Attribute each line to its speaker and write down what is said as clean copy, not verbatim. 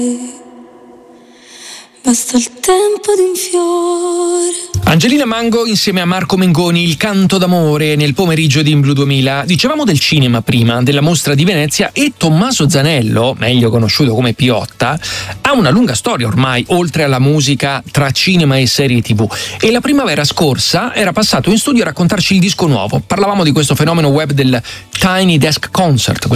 Speaker 1: Basta il tempo di un fiore.
Speaker 2: Angelina Mango insieme a Marco Mengoni, Il canto d'amore nel pomeriggio di In Blu 2000. Dicevamo del cinema prima, della mostra di Venezia, e Tommaso Zanello, meglio conosciuto come Piotta, ha una lunga storia ormai, oltre alla musica, tra cinema e serie TV. E la primavera scorsa era passato in studio a raccontarci il disco nuovo. Parlavamo di questo fenomeno web del Tiny Desk Concert,